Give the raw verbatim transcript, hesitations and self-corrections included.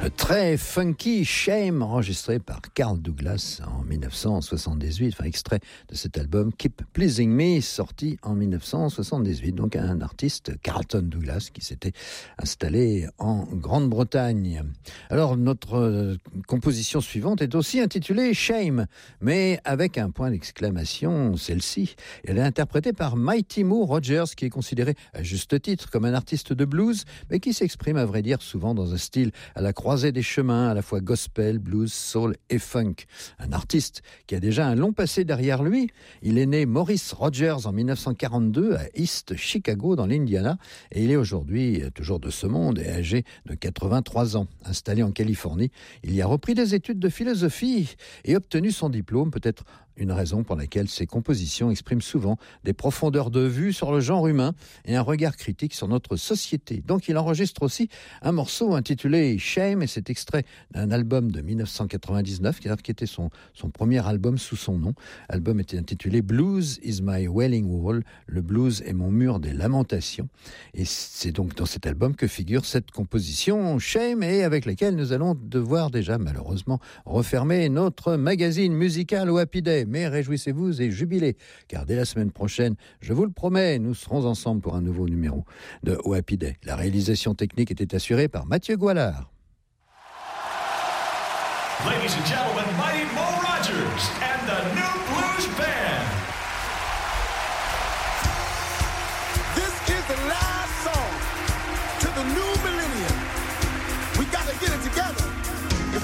Très funky Shame, enregistré par Carl Douglas en dix-neuf cent soixante-dix-huit, enfin extrait de cet album Keep Pleasing Me, sorti en dix-neuf cent soixante-dix-huit. Donc un artiste, Carlton Douglas, qui s'était installé en Grande-Bretagne. Alors notre euh, composition suivante est aussi intitulée Shame, mais avec un point d'exclamation, celle-ci. Elle est interprétée par Mighty Moo Rogers, qui est considéré à juste titre comme un artiste de blues, mais qui s'exprime à vrai dire souvent dans un style à la croisée des chemins, à la fois gospel, blues, soul et funk. Un artiste qui a déjà un long passé derrière lui. Il est né Maurice Rogers en dix-neuf cent quarante-deux à East Chicago dans l'Indiana et il est aujourd'hui toujours de ce monde et âgé de quatre-vingt-trois ans. Installé en Californie, il y a repris des études de philosophie et obtenu son diplôme, peut-être une raison pour laquelle ses compositions expriment souvent des profondeurs de vue sur le genre humain et un regard critique sur notre société. Donc il enregistre aussi un morceau intitulé Shame, et c'est extrait d'un album de dix-neuf cent quatre-vingt-dix-neuf qui était son, son premier album sous son nom. L'album était intitulé Blues is my wailing wall, le blues est mon mur des lamentations, et c'est donc dans cet album que figure cette composition Shame, et avec laquelle nous allons devoir déjà malheureusement refermer notre magazine musical au Happy Day. Mais réjouissez-vous et jubilez, car dès la semaine prochaine, je vous le promets, nous serons ensemble pour un nouveau numéro de O Happy Day. La réalisation technique était assurée par Mathieu Goualard. Ladies and gentlemen, Mighty Mo Rogers.